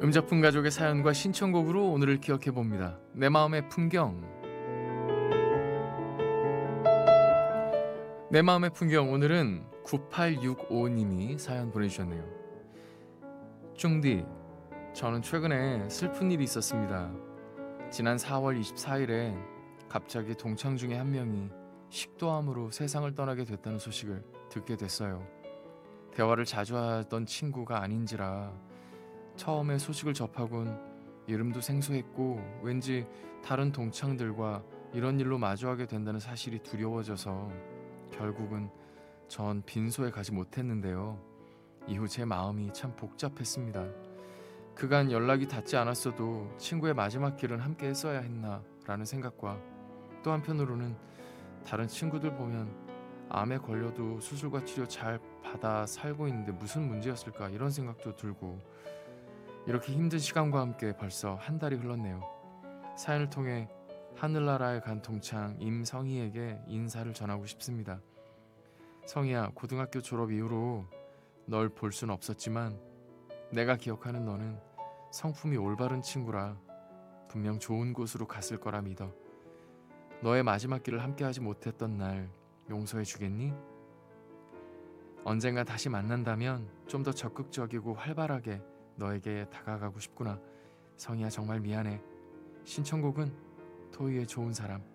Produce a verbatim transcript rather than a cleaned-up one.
음작품 가족의 사연과 신청곡으로 오늘을 기억해 봅니다. 내 마음의 풍경. 내 마음의 풍경, 오늘은 구팔육오 님이 사연 보내주셨네요. 쭝디, 저는 최근에 슬픈 일이 있었습니다. 지난 사월 이십사일에 갑자기 동창 중에 한 명이 식도암으로 세상을 떠나게 됐다는 소식을 듣게 됐어요. 대화를 자주 하던 친구가 아닌지라 처음에 소식을 접하곤 이름도 생소했고 왠지 다른 동창들과 이런 일로 마주하게 된다는 사실이 두려워져서 결국은 전 빈소에 가지 못했는데요. 이후 제 마음이 참 복잡했습니다. 그간 연락이 닿지 않았어도 친구의 마지막 길은 함께 했어야 했나 라는 생각과 또 한편으로는 다른 친구들 보면 암에 걸려도 수술과 치료 잘 받아 살고 있는데 무슨 문제였을까 이런 생각도 들고, 이렇게 힘든 시간과 함께 벌써 한 달이 흘렀네요. 사연을 통해 하늘나라에 간 동창 임성희에게 인사를 전하고 싶습니다. 성희야, 고등학교 졸업 이후로 널 볼 순 없었지만 내가 기억하는 너는 성품이 올바른 친구라 분명 좋은 곳으로 갔을 거라 믿어. 너의 마지막 길을 함께하지 못했던 날 용서해 주겠니? 언젠가 다시 만난다면 좀 더 적극적이고 활발하게 너에게 다가가고 싶구나. 성희야, 정말 미안해. 신청곡은 토이의 좋은 사람.